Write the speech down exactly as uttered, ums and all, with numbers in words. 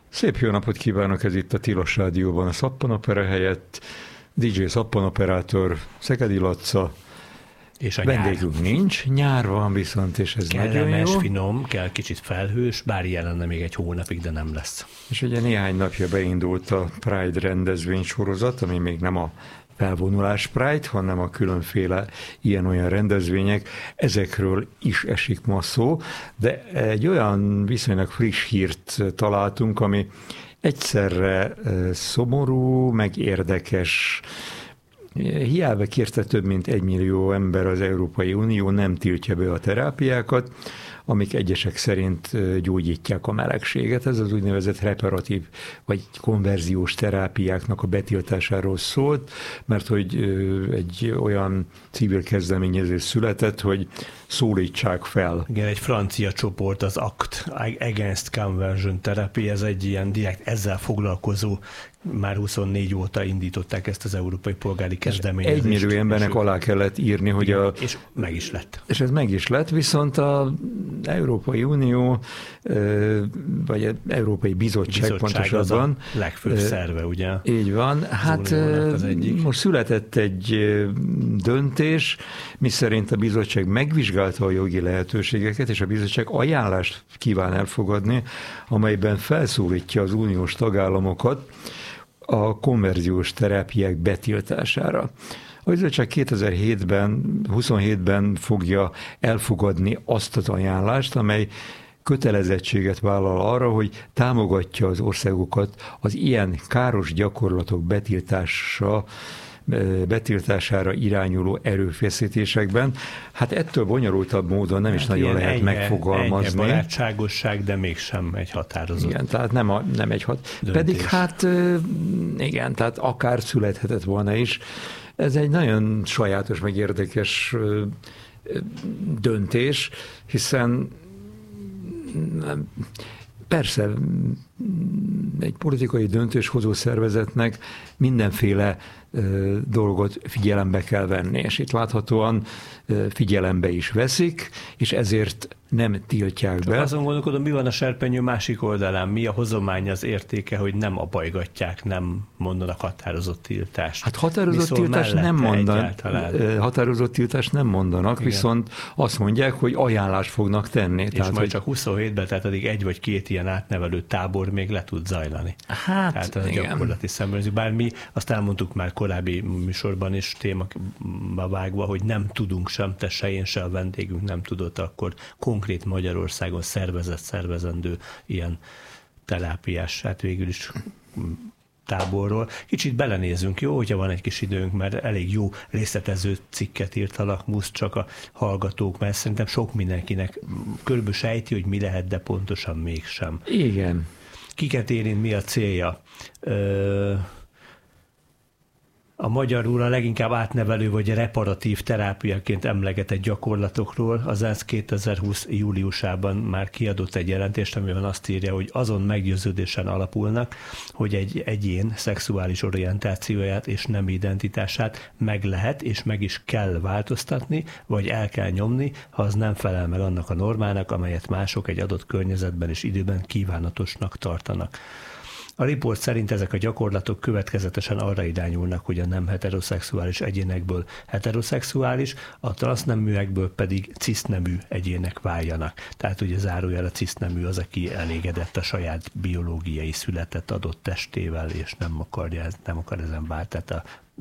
Szép jó napot kívánok, ez itt a Tilos Rádióban a Szappanopera helyett. dé dzsé Szappanoperátor, Szegedi Laca. És a vendégünk nyár. nincs, nyár van viszont, és ez Kellemes, nagyon jó. finom, kell kicsit felhős, bár jelenne még egy hónapig, de nem lesz. És ugye néhány napja beindult a Pride rendezvény sorozat, ami még nem a felvonulás Pride, hanem a különféle ilyen-olyan rendezvények. Ezekről is esik ma szó, de egy olyan viszonylag friss hírt találtunk, ami egyszerre szomorú, meg érdekes. Hiába kérte több mint egy millió ember az Európai Unió, nem tiltja be a terápiákat, amik egyesek szerint gyógyítják a melegséget. Ez az úgynevezett reparatív vagy konverziós terápiáknak a betiltásáról szólt, mert hogy egy olyan civil kezdeményezés született, hogy szólítsák fel. Igen, egy francia csoport, az á cé té, Against Conversion Therapy, ez egy ilyen direkt ezzel foglalkozó, már huszonnégy óta indították ezt az európai polgári kezdeményezést. Egy millió embernek alá kellett írni, hogy igen, a... És meg is lett. És ez meg is lett, viszont az Európai Unió, vagy az Európai Bizottság, Bizottság pontosabban. Az a legfőbb szerve, ugye? Így van. Hát most született egy döntés, miszerint a bizottság megvizsgálta a jogi lehetőségeket, és a bizottság ajánlást kíván elfogadni, amelyben felszólítja az uniós tagállamokat a konverziós terápiák betiltására. A bizottság kétezer-hétben, huszonhétben fogja elfogadni azt az ajánlást, amely kötelezettséget vállal arra, hogy támogatja az országokat az ilyen káros gyakorlatok betiltása, betiltására irányuló erőfeszítésekben. Hát ettől bonyolultabb módon nem hát is nagyon lehet ennyi, megfogalmazni. Ennyi barátságosság, de mégsem egy határozott. Igen, tehát nem, a, nem egy hat. Döntés. Pedig hát igen, tehát akár születhetett volna is. Ez egy nagyon sajátos, meg érdekes döntés, hiszen persze egy politikai döntéshozó szervezetnek mindenféle dolgot figyelembe kell venni, és itt láthatóan figyelembe is veszik, és ezért nem tiltják be. Csak azon gondolkodom, mi van a serpenyő másik oldalán, mi a hozomány, az értéke, hogy nem abajgatják, nem mondanak határozott tiltást. Hát határozott tiltást nem mondanak, határozott tiltást nem mondanak, igen. Viszont azt mondják, hogy ajánlást fognak tenni. És tehát, majd hogy... csak huszonhétben, tehát addig egy vagy két ilyen átnevelő tábor még le tud zajlani. Hát, tehát ez igen. Gyakorlati szemben. Bár mi azt elmondtuk már korábbi műsorban is témába vágva, hogy nem tudunk sem, te se én, se a vendégünk nem tudott akkor konkrét Magyarországon szervezett, szervezendő ilyen terápiás, hát végül is táborról. Kicsit belenézünk, jó, hogyha van egy kis időnk, mert elég jó részletező cikket írt a Lakmusz, csak a hallgatók, mert szerintem sok mindenkinek körülbelül sejti, hogy mi lehet, de pontosan mégsem. Igen. Kiket érint, mi a célja? Ö... A magyarul a leginkább átnevelő vagy reparatív terápiaként emlegetett gyakorlatokról az ENSZ kétezer-húsz júliusában már kiadott egy jelentést, amiben azt írja, hogy azon meggyőződésen alapulnak, hogy egy egyén szexuális orientációját és nem identitását meg lehet és meg is kell változtatni, vagy el kell nyomni, ha az nem felel meg annak a normának, amelyet mások egy adott környezetben és időben kívánatosnak tartanak. A riport szerint ezek a gyakorlatok következetesen arra irányulnak, hogy a nem heteroszexuális egyénekből heteroszexuális, a transzneműekből pedig cisznemű egyének váljanak. Tehát ugye zárójel a cisznemű az, aki elégedett a saját biológiai született adott testével, és nem akarja, nem akar ezen válni. Tehát a